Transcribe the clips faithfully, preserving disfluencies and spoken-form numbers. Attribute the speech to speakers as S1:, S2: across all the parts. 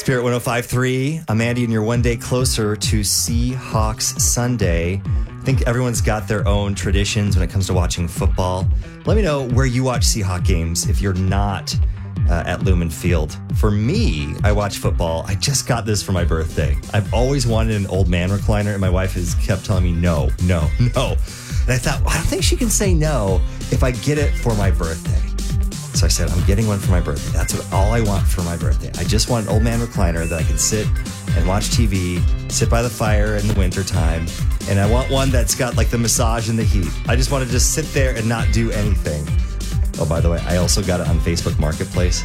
S1: Spirit one oh five point three. I'm Andy, and you're one day closer to Seahawks Sunday. I think everyone's got their own traditions when it comes to watching football. Let me know where you watch Seahawk games if you're not uh, at Lumen Field. For me, I watch football. I just got this for my birthday. I've always wanted an old man recliner, and my wife has kept telling me no, no, no. And I thought, well, I don't think she can say no if I get it for my birthday. So I said, I'm getting one for my birthday. That's what, all I want for my birthday. I just want an old man recliner that I can sit and watch T V, sit by the fire in the wintertime. And I want one that's got like the massage and the heat. I just want to just sit there and not do anything. Oh, by the way, I also got it on Facebook Marketplace.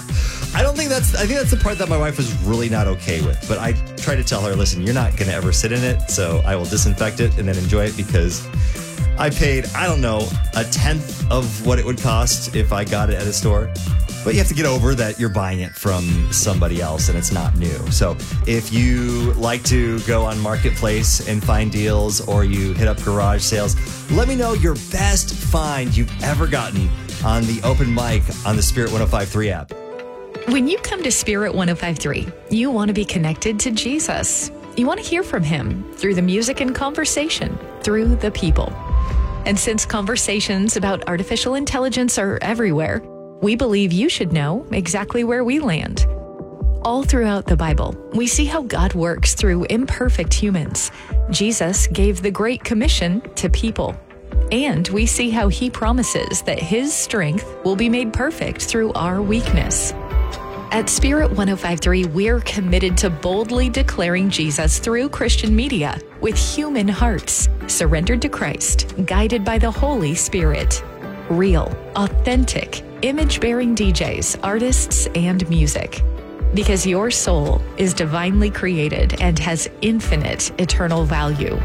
S1: I don't think that's, I think that's the part that my wife was really not okay with. But I tried to tell her, listen, you're not going to ever sit in it. So I will disinfect it and then enjoy it because I paid, I don't know, a tenth of what it would cost if I got it at a store. But you have to get over that you're buying it from somebody else and it's not new. So if you like to go on Marketplace and find deals, or you hit up garage sales, let me know your best find you've ever gotten on the open mic on the Spirit one oh five point three app.
S2: When you come to Spirit one oh five point three, you want to be connected to Jesus. You want to hear from him through the music and conversation, through the people. And since conversations about artificial intelligence are everywhere, we believe you should know exactly where we land. All throughout the Bible, we see how God works through imperfect humans. Jesus gave the Great Commission to people. And we see how he promises that his strength will be made perfect through our weakness. At Spirit one oh five point three, we're committed to boldly declaring Jesus through Christian media with human hearts, surrendered to Christ, guided by the Holy Spirit. Real, authentic, image-bearing D Js, artists, and music. Because your soul is divinely created and has infinite eternal value.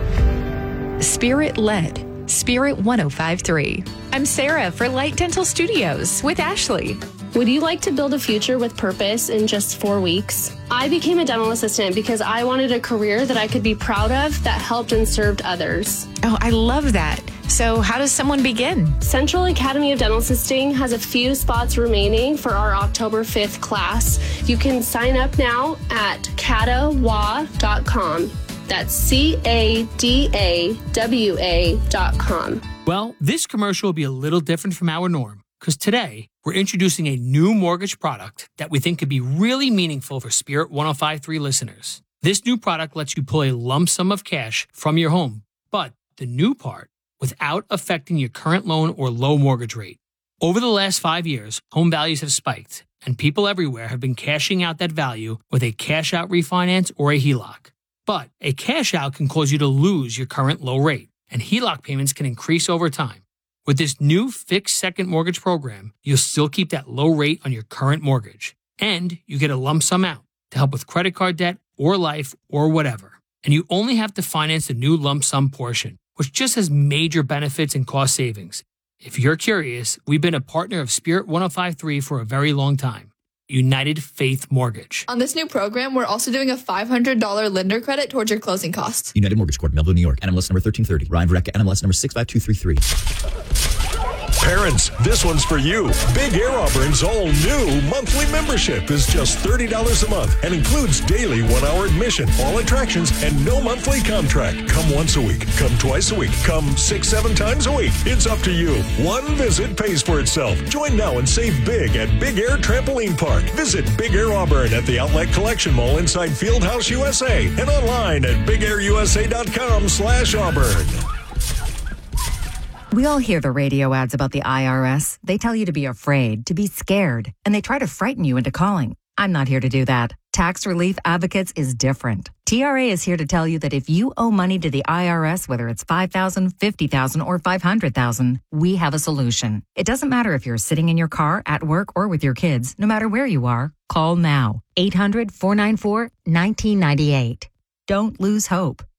S2: Spirit-led, Spirit one oh five point three. I'm Sarah for Light Dental Studios with Ashley.
S3: Would you like to build a future with purpose in just four weeks? I became a dental assistant because I wanted a career that I could be proud of that helped and served others.
S2: Oh, I love that. So how does someone begin?
S3: Central Academy of Dental Assisting has a few spots remaining for our October fifth class. You can sign up now at cadawa dot com. That's C A D A W A dot com.
S4: Well, this commercial will be a little different from our norm, because today we're introducing a new mortgage product that we think could be really meaningful for Spirit one oh five point three listeners. This new product lets you pull a lump sum of cash from your home, but the new part, without affecting your current loan or low mortgage rate. Over the last five years, home values have spiked, and people everywhere have been cashing out that value with a cash-out refinance or a H E L O C. But a cash-out can cause you to lose your current low rate, and H E L O C payments can increase over time. With this new fixed second mortgage program, you'll still keep that low rate on your current mortgage, and you get a lump sum out to help with credit card debt or life or whatever. And you only have to finance the new lump sum portion, which just has major benefits and cost savings. If you're curious, we've been a partner of Spirit one oh five point three for a very long time. United Faith Mortgage.
S5: On this new program, we're also doing a five hundred dollars lender credit towards your closing costs.
S6: United Mortgage Corp, Melville, New York. N M L S number thirteen thirty. Ryan Vareka, N M L S number six five two three three.
S7: Parents, this one's for you. Big Air Auburn's all-new monthly membership is just thirty dollars a month and includes daily one-hour admission, all attractions, and no monthly contract. Come once a week. Come twice a week. Come six, seven times a week. It's up to you. One visit pays for itself. Join now and save big at Big Air Trampoline Park. Visit Big Air Auburn at the Outlet Collection Mall inside Fieldhouse U S A and online at big air u s a dot com slash Auburn.
S8: We all hear the radio ads about the I R S. They tell you to be afraid, to be scared, and they try to frighten you into calling. I'm not here to do that. Tax Relief Advocates is different. T R A is here to tell you that if you owe money to the I R S, whether it's five thousand dollars, fifty thousand dollars, or five hundred thousand dollars, we have a solution. It doesn't matter if you're sitting in your car, at work, or with your kids. No matter where you are, call now. eight hundred, four nine four, one nine nine eight. Don't lose hope.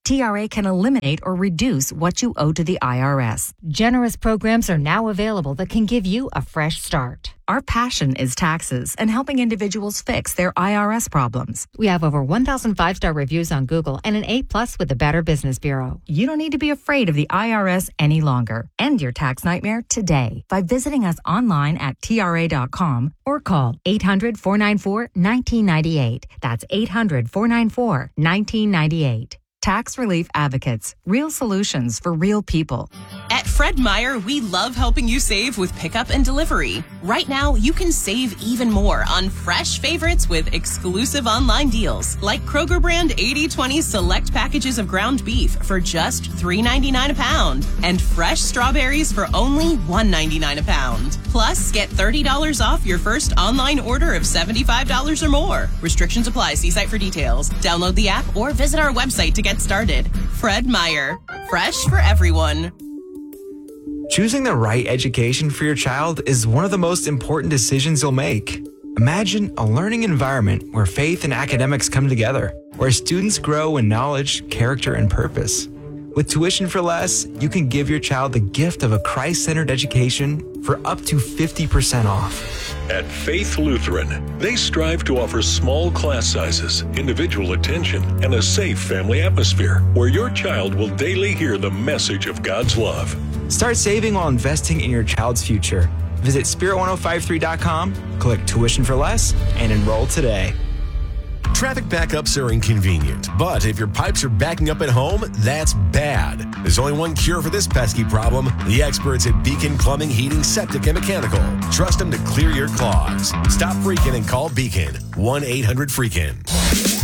S8: T R A can eliminate or reduce what you owe to the I R S. Generous programs are now available that can give you a fresh start. Our passion is taxes and helping individuals fix their I R S problems. We have over one thousand five-star reviews on Google and an A plus with the Better Business Bureau. You don't need to be afraid of the I R S any longer. End your tax nightmare today by visiting us online at T R A dot com or call eight hundred, four nine four, one nine nine eight. That's eight hundred, four nine four, one nine nine eight. Tax Relief Advocates. Real solutions for real people.
S9: At Fred Meyer, we love helping you save with pickup and delivery. Right now, you can save even more on fresh favorites with exclusive online deals, like Kroger brand eighty twenty select packages of ground beef for just three ninety-nine a pound, and fresh strawberries for only one ninety-nine a pound. Plus, get thirty dollars off your first online order of seventy-five dollars or more. Restrictions apply. See site for details. Download the app or visit our website to get started. Fred Meyer. Fresh for everyone.
S10: Choosing the right education for your child is one of the most important decisions you'll make. Imagine a learning environment where faith and academics come together, where students grow in knowledge, character, and purpose. With Tuition for Less, you can give your child the gift of a Christ-centered education for up to fifty percent off.
S7: At Faith Lutheran, they strive to offer small class sizes, individual attention, and a safe family atmosphere where your child will daily hear the message of God's love.
S10: Start saving while investing in your child's future. Visit spirit ten fifty-three dot com, click Tuition for Less, and enroll today.
S11: Traffic backups are inconvenient, but if your pipes are backing up at home, that's bad. There's only one cure for this pesky problem: the experts at Beacon Plumbing, Heating, Septic, and Mechanical. Trust them to clear your clogs. Stop freaking and call Beacon. one eight hundred freakin.